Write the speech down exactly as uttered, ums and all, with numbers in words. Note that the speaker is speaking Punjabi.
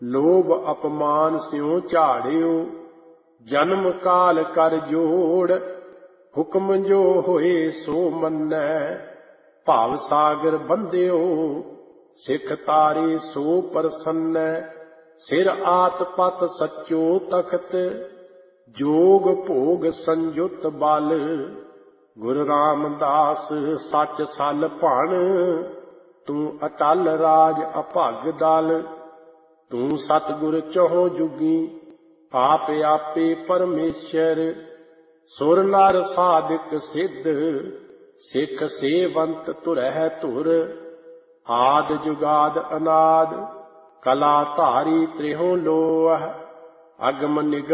ਲੋਭ ਅਪਮਾਨ ਸਿਉ ਝਾੜਿਓ, ਜਨਮ ਕਾਲ ਕਰ ਜੋੜ। ਹੁਕਮ ਜੋ ਹੋਏ ਸੋ ਮੰਨੈ, ਭਾਵ ਸਾਗਰ ਬੰਧਿਓ। ਸਿੱਖ ਤਾਰੇ ਸੋ ਪ੍ਰਸੰਨੈ, ਸਿਰ ਆਤ ਪਤ ਸੱਚੋ ਤਖਤ। ਜੋਗ ਭੋਗ ਸੰਯੁਤ ਬਲ, ਗੁਰੂ ਰਾਮਦਾਸ ਸੱਚ ਸਲ ਭਣ। ਤੂੰ ਅਟਲ ਰਾਜ ਅਭਗ ਦਲ, ਤੂੰ ਸਤਿਗੁਰ ਚਹੁ ਜੁਗੀ। ਆਪ ਆਪੇ ਪਰਮੇਸ਼ਰ, ਸੁਰ ਨਰ ਸਾਧਿਕ ਸਿੱਧ। ਸਿੱਖ ਸੇਵੰਤ ਧੁਰਹਿ ਧੁਰ, ਆਦਿ ਜੁਗਾਦ ਅਨਾਦ। ਕਲਾ ਧਾਰੀ ਤ੍ਰਿਹੁ ਲੋਹ, ਅਗਮ ਨਿਗਮ